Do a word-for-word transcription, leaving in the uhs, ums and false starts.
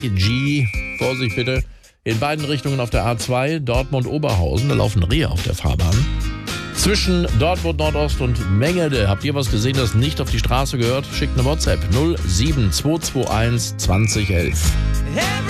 G, Vorsicht bitte, in beiden Richtungen auf der A zwei, Dortmund-Oberhausen, da laufen Rehe auf der Fahrbahn. Zwischen Dortmund Nordost und Mengede, habt ihr was gesehen, das nicht auf die Straße gehört? Schickt eine WhatsApp null sieben zwei zwei eins zwanzig elf.